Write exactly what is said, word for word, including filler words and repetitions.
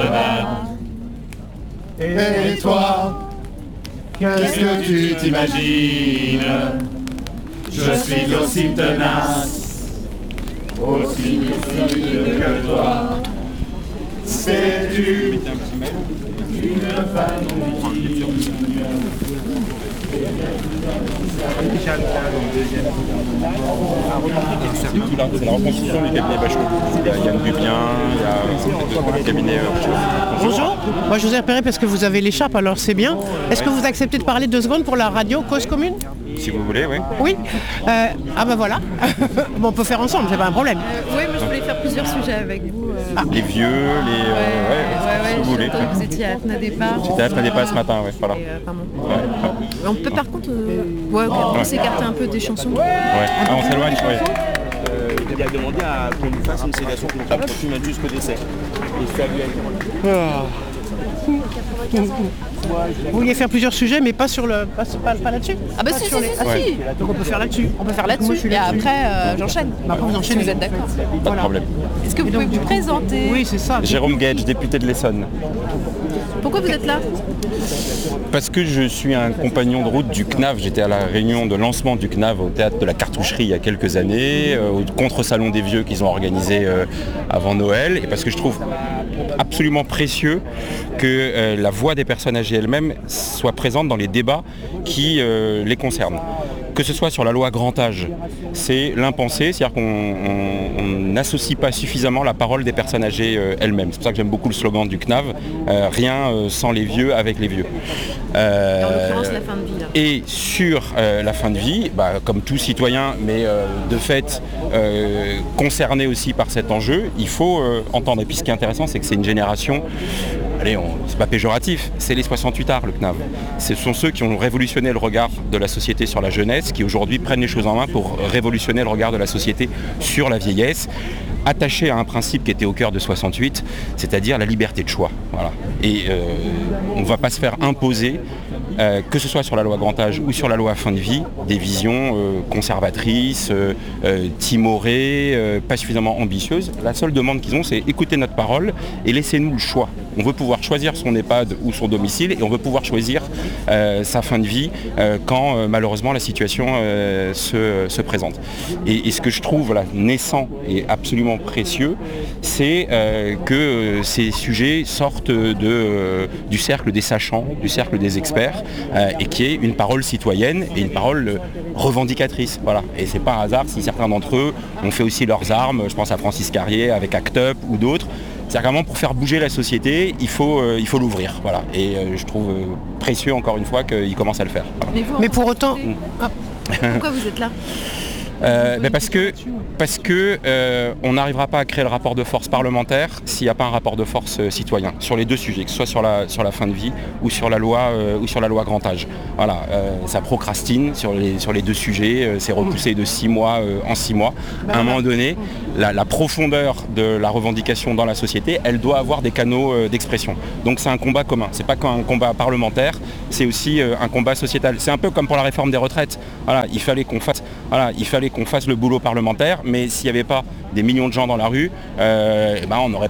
Et toi, qu'est-ce que tu t'imagines? Je suis aussi tenace, aussi lucide que toi. Sais-tu une femme digne? C'est la reconstruction du cabinet Bachelot. Il y a Yann Dupien, il y a le cabinet. Bonjour, moi je vous ai repéré parce que vous avez l'écharpe, alors c'est bien. Est-ce que vous acceptez de parler deux secondes pour la radio Cause Commune? Si vous voulez, oui. Oui euh, Ah ben voilà. Bon, on peut faire ensemble, c'est pas un problème. Euh, oui, mais je voulais faire plusieurs sujets avec vous. Euh... Ah. Les vieux, les... Euh, ouais, ouais, ouais, si vous voulez. Vous étiez à Fna Départ. J'étais à Fna Départ ce matin, oui. Voilà. Et, euh, pardon. Ouais, ouais. On peut par contre... Euh... Ouais, okay, on ouais. s'écarter un peu des chansons. Ouais, ah, on s'éloigne, oui. Euh, il a demandé à qu'on lui fasse une sédation comptable pour qu'il mène jusqu'au décès. Et ça lui a Vous vouliez faire plusieurs sujets, mais pas sur le, pas, pas, pas là-dessus. Ah bah pas si, sur si, les... si, ah, si. si. Donc on peut faire là-dessus. On peut faire là-dessus. Et après, euh, j'enchaîne. Bah, après, vous enchaînez. Si vous êtes d'accord. Pas voilà. de problème. Est-ce que vous pouvez vous présenter? Oui, c'est ça. Jérôme Gage, député de l'Essonne. Pourquoi vous êtes là? Parce que je suis un compagnon de route du C N A V. J'étais à la réunion de lancement du C N A V au Théâtre de la Cartoucherie il y a quelques années, euh, au contre-salon des vieux qu'ils ont organisé euh, avant Noël, et parce que je trouve absolument précieux que euh, la voix des personnes âgées elles-mêmes soit présente dans les débats qui euh, les concernent. Que ce soit sur la loi grand âge, c'est l'impensé, c'est-à-dire qu'on n'associe pas suffisamment la parole des personnes âgées euh, elles-mêmes. C'est pour ça que j'aime beaucoup le slogan du C N A V, euh, rien euh, sans les vieux avec les vieux. Euh, en l'occurrence la fin de vie. Là. Et sur euh, la fin de vie, bah, comme tout citoyen, mais euh, de fait euh, concerné aussi par cet enjeu, il faut euh, entendre. Et puis ce qui est intéressant, c'est que c'est une génération, allez, on, c'est pas péjoratif, c'est les soixante-huit ards, le C N A V. Ce sont ceux qui ont révolutionné le regard de la société sur la jeunesse, qui aujourd'hui prennent les choses en main pour révolutionner le regard de la société sur la vieillesse, attaché à un principe qui était au cœur de soixante-huit, c'est-à-dire la liberté de choix. Voilà. Et euh, on ne va pas se faire imposer, euh, que ce soit sur la loi grand âge ou sur la loi fin de vie, des visions euh, conservatrices, euh, euh, timorées, euh, pas suffisamment ambitieuses. La seule demande qu'ils ont, c'est écouter notre parole et laissez-nous le choix. On veut pouvoir choisir son EHPAD ou son domicile, et on veut pouvoir choisir euh, sa fin de vie euh, quand euh, malheureusement la situation euh, se, se présente. Et, et ce que je trouve là, naissant et absolument précieux, c'est euh, que euh, ces sujets sortent de, euh, du cercle des sachants, du cercle des experts, euh, et qui est une parole citoyenne et une parole euh, revendicatrice. Voilà. Et c'est pas un hasard si certains d'entre eux ont fait aussi leurs armes, je pense à Francis Carrier avec ACT UP ou d'autres. C'est-à-dire vraiment pour faire bouger la société, il faut, euh, il faut l'ouvrir. Voilà. Et euh, je trouve euh, précieux encore une fois qu'il commence à le faire. Voilà. Mais, vous, Mais pour autant... mmh. ah. Pourquoi vous êtes là? Euh, ben parce que, parce que euh, on n'arrivera pas à créer le rapport de force parlementaire s'il n'y a pas un rapport de force euh, citoyen sur les deux sujets, que ce soit sur la, sur la fin de vie ou sur la loi, euh, ou sur la loi grand âge. Voilà, euh, ça procrastine sur les, sur les deux sujets, euh, c'est repoussé de six mois euh, en six mois. À un moment donné, la, la profondeur de la revendication dans la société, elle doit avoir des canaux euh, d'expression. Donc c'est un combat commun, c'est pas qu'un combat parlementaire, c'est aussi euh, un combat sociétal. C'est un peu comme pour la réforme des retraites. Voilà, il fallait qu'on fasse, voilà, il fallait qu'on fasse le boulot parlementaire, mais s'il n'y avait pas des millions de gens dans la rue, euh, ben on aurait